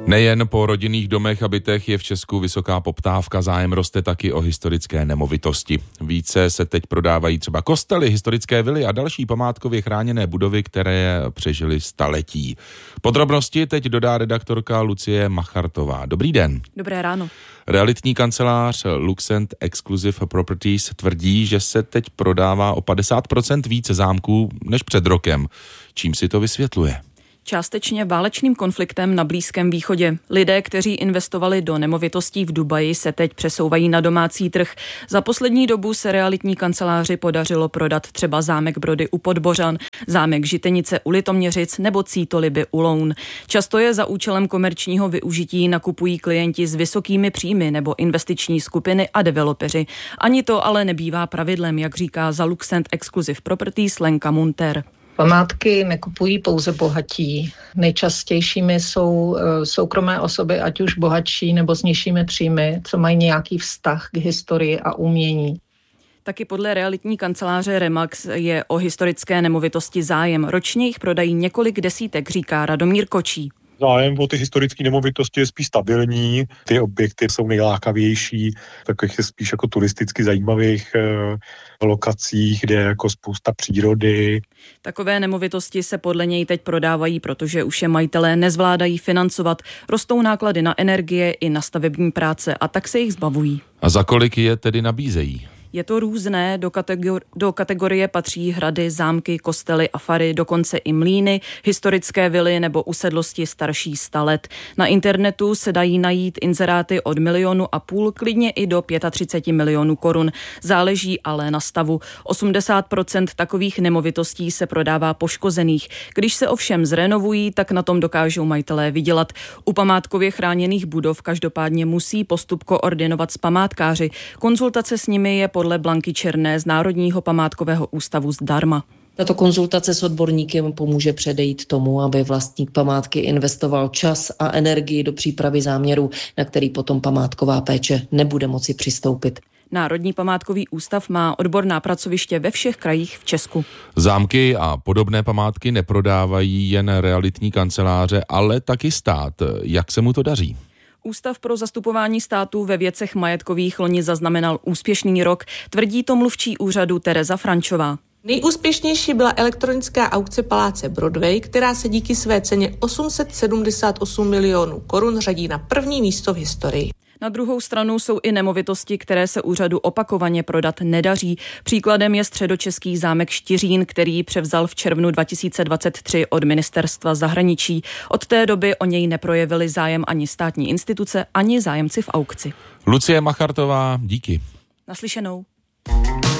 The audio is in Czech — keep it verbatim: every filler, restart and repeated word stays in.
Nejen po rodinných domech a bytech je v Česku vysoká poptávka, zájem roste taky o historické nemovitosti. Více se teď prodávají třeba kostely, historické vily a další památkově chráněné budovy, které přežily staletí. Podrobnosti teď dodá redaktorka Lucie Machartová. Dobrý den. Dobré ráno. Realitní kancelář Luxent Exclusive Properties tvrdí, že se teď prodává o padesát procent více zámků než před rokem. Čím si to vysvětluje? Částečně válečným konfliktem na Blízkém východě. Lidé, kteří investovali do nemovitostí v Dubaji, se teď přesouvají na domácí trh. Za poslední dobu se realitní kanceláři podařilo prodat třeba zámek Brody u Podbořan, zámek Žitenice u Litoměřic nebo Cítoliby u Loun. Často je za účelem komerčního využití nakupují klienti s vysokými příjmy nebo investiční skupiny a developeři. Ani to ale nebývá pravidlem, jak říká za Luxent Exclusive Properties Lenka Munter. Památky nekupují pouze bohatí. Nejčastějšími jsou soukromé osoby, ať už bohatší nebo s nižšími příjmy, co mají nějaký vztah k historii a umění. Taky podle realitní kanceláře Remax je o historické nemovitosti zájem. Ročně jich prodají několik desítek, říká Radomír Kočí. Zájem o ty historické nemovitosti je spíš stabilní, ty objekty jsou nejlákavější, takových spíš jako turisticky zajímavých eh, lokacích, kde je jako spousta přírody. Takové nemovitosti se podle něj teď prodávají, protože už je majitelé nezvládají financovat, rostou náklady na energie i na stavební práce a tak se jich zbavují. A za kolik je tedy nabízejí? Je to různé, do, kategor- do kategorie patří hrady, zámky, kostely a fary, dokonce i mlýny, historické vily nebo usedlosti starší sta let. Na internetu se dají najít inzeráty od milionu a půl, klidně i do třicet pět milionů korun. Záleží ale na stavu. osmdesát procent takových nemovitostí se prodává poškozených. Když se ovšem zrenovují, tak na tom dokážou majitelé vydělat. U památkově chráněných budov každopádně musí postup koordinovat s památkáři. Konzultace s nimi je podle Blanky Černé z Národního památkového ústavu zdarma. Tato konzultace s odborníkem pomůže předejít tomu, aby vlastník památky investoval čas a energii do přípravy záměru, na který potom památková péče nebude moci přistoupit. Národní památkový ústav má odborná pracoviště ve všech krajích v Česku. Zámky a podobné památky neprodávají jen realitní kanceláře, ale taky stát. Jak se mu to daří? Ústav pro zastupování státu ve věcech majetkových loni zaznamenal úspěšný rok, tvrdí to mluvčí úřadu Tereza Frančová. Nejúspěšnější byla elektronická aukce Paláce Broadway, která se díky své ceně osm set sedmdesát osm milionů korun řadí na první místo v historii. Na druhou stranu jsou i nemovitosti, které se úřadu opakovaně prodat nedaří. Příkladem je středočeský zámek Štiřín, který převzal v červnu dva tisíce dvacet tři od ministerstva zahraničí. Od té doby o něj neprojevili zájem ani státní instituce, ani zájemci v aukci. Lucie Machartová, díky. Naslyšenou.